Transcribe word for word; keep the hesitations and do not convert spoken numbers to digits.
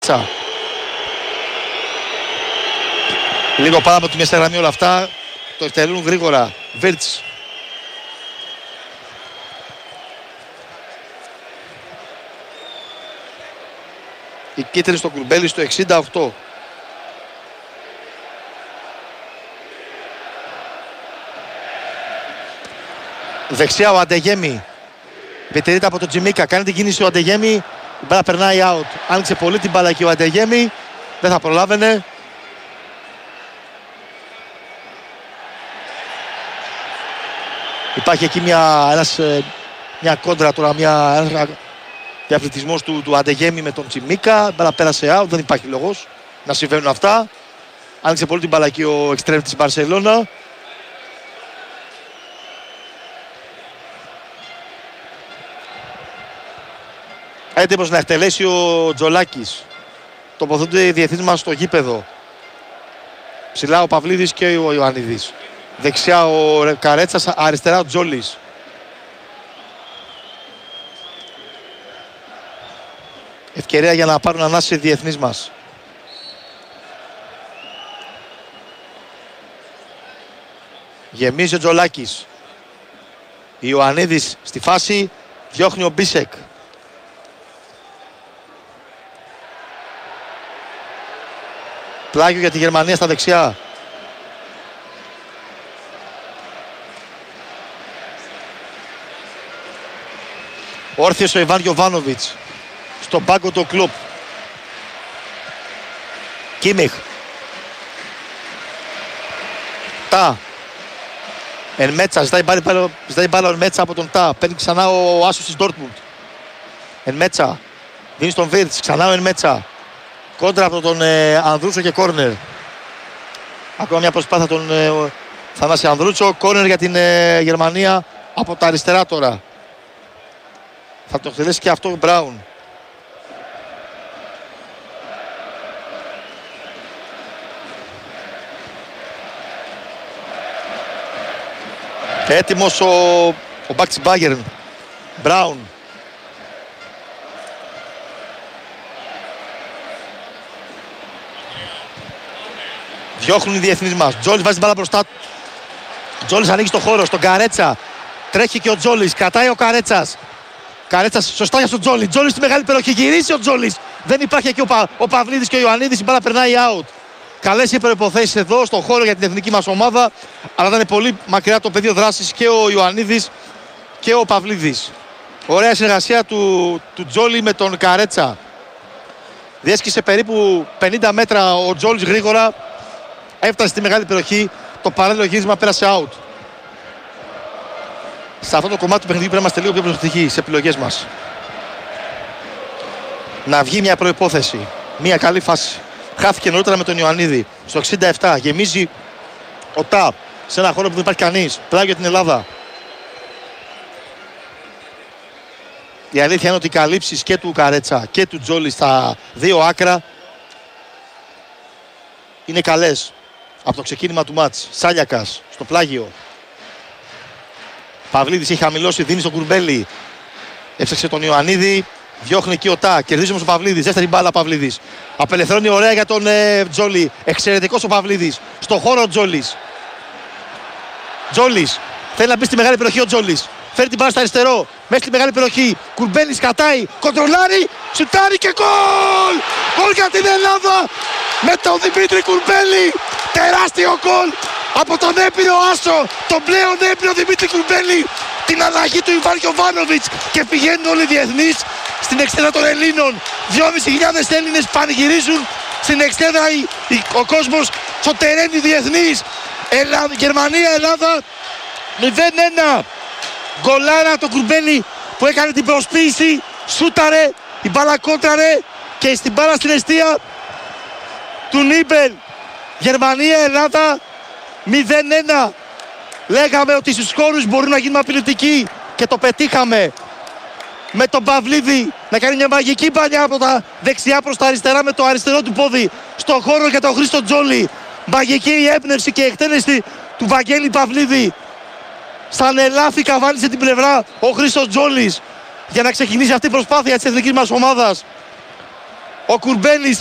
Λίγο πάνω από τη μέσα γραμμή όλα αυτά. Το εκτελούν γρήγορα. Βίρτς. Η κίτρινη στο Κουρμπέλι στο εξήντα οκτώ. Δεξιά ο Αντεγέμι. Βετερείται από τον Τζιμίκα. Κάνει την κίνηση ο Αντεγέμι. Η μπάλα περνάει out. Άνοιξε πολύ την μπάλα και ο Αντεγέμι. Δεν θα προλάβαινε. Υπάρχει εκεί μια, ένας, μια κόντρα τώρα, μια, ένας διαφλητισμός του, του Αντεγέμι με τον Τσιμίκα. Η μπάλα πέρασε out, δεν υπάρχει λόγος να συμβαίνουν αυτά. Άνοιξε πολύ την μπάλα και ο εξτρέμ της Μπαρσελόνα. Έτοιμος να εκτελέσει ο Τζολάκης. Τοποθετούνται οι διεθνείς μας στο γήπεδο. Ψηλά ο Παυλίδης και ο Ιωαννίδης. Δεξιά ο Καρέτσας, αριστερά ο Τζόλης. Ευκαιρία για να πάρουν ανάση οι διεθνείς μας. Γεμίζει ο Τζολάκης. Ιωαννίδης στη φάση, διώχνει ο Μπίσεκ. Πλάγιο για τη Γερμανία στα δεξιά. Όρθιος ο Ιβάν Γιοβάνοβιτς. Στον πάγκο του Κλοπ. Κίμιχ. Τα. Ενμέτσα. Ζητάει μπάλα ο Ενμέτσα από τον Τα. Παίρνει ξανά ο άσος της Ντόρτμουντ. Ενμέτσα. Δίνει στον Βίρτς. Ξανά ο Ενμέτσα. Κόντρα από τον ε, Ανδρούτσο και κόρνερ. Ακόμα μια προσπάθεια τον ε, Θανάση Ανδρούτσο. Κόρνερ για την ε, Γερμανία από τα αριστερά τώρα. Θα το εκτελέσει και αυτό ο Μπράουν. Έτοιμος ο, ο μπακ της Μπάγερν. Μπράουν. Διώχνουν οι διεθνείς μας. Τζόλις βάζει την μπάλα μπροστά. Τζόλις ανοίγει στο χώρο, στον Καρέτσα. Τρέχει και ο Τζόλις, κρατάει ο Καρέτσας. Καρέτσας σωστά για τον Τζόλι. Τζόλις στη μεγάλη περιοχή, γυρίσει ο Τζόλις. Δεν υπάρχει εκεί ο, Πα... ο Παυλίδης και ο Ιωαννίδης. Η μπάλα περνάει out. Καλές οι προϋποθέσεις εδώ στον χώρο για την εθνική μας ομάδα. Αλλά ήταν πολύ μακριά το πεδίο δράσης και ο Ιωαννίδης και ο Παυλίδης. Ωραία συνεργασία του, του Τζόλι με τον Καρέτσα. Διέσκησε περίπου πενήντα μέτρα ο Τζόλις γρήγορα. Έφτασε στη μεγάλη περιοχή. Το παράλληλο γύρισμα πέρασε out. Σε αυτό το κομμάτι του παιχνιδιού πρέπει να είμαστε λίγο πιο προσεκτικοί στις επιλογές μας. Να βγει μια προϋπόθεση. Μια καλή φάση. Χάθηκε νωρίτερα με τον Ιωαννίδη. Στο εξήντα επτά γεμίζει ο Τα σε ένα χώρο που δεν υπάρχει κανείς. Πλάγιο για την Ελλάδα. Η αλήθεια είναι ότι οι καλύψεις και του Καρέτσα και του Τζόλι στα δύο άκρα είναι καλές. Από το ξεκίνημα του μάτς. Σάλιακας στο πλάγιο. Παυλίδης έχει χαμηλώσει, δίνει στον Κουρμπέλι. Έψαξε τον Ιωαννίδη. Διώχνει εκεί ο Τα. Κερδίζει όμως ο Παυλίδης. Δεύτερη μπάλα ο Παυλίδης. Απελευθερώνει ωραία για τον ε, Τζόλι. Εξαιρετικός ο Παυλίδης. Στο χώρο ο Τζόλις. Τζόλις. Θέλει να μπει στη μεγάλη περιοχή ο Τζόλις. Φέρει την μπάλα στο αριστερό. Μέσα στη μεγάλη περιοχή. Κουρμπέλης κατάει. Κοντρολάρει. Σουτάρει και γκολ! Γκολ για την Ελλάδα. Με τον Δημήτρη Κουρμπέλη. Τεράστιο γκολ από τον έπειρο άσο. Τον πλέον έπειρο Δημήτρη Κουρμπέλη. Την αλλαγή του Ιβάν Γιοβάνοβιτς. Και πηγαίνουν όλοι οι διεθνείς στην εξέδρα των Ελλήνων. δυόμισι χιλιάδες Έλληνες πανηγυρίζουν στην εξέδρα. Ο κόσμος σωτεραίνει διεθνείς. Ελλάδα, Γερμανία, Ελλάδα μηδέν ένα. Γκολάρα το Κουρμπέλη που έκανε την προσποίηση. Σούταρε, η μπάλα κόντραρε και στην μπάλα στην αιστεία του Νίμπελ. Γερμανία, Ελλάδα μηδέν ένα. Λέγαμε ότι στους χώρους μπορούν να γίνουμε απειλητικοί και το πετύχαμε. Με τον Παυλίδη να κάνει μια μαγική μπανιά από τα δεξιά προς τα αριστερά με το αριστερό του πόδι στον χώρο για τον Χρήστο Τζόλι. Μαγική η έμπνευση και η εκτέλεση του Βαγγέλη Παυλίδη. Σαν ελάφι καβάλισε την πλευρά ο Χρήστος Τζόλις για να ξεκινήσει αυτή η προσπάθεια της εθνικής μας ομάδας. Ο Κουρμπέλης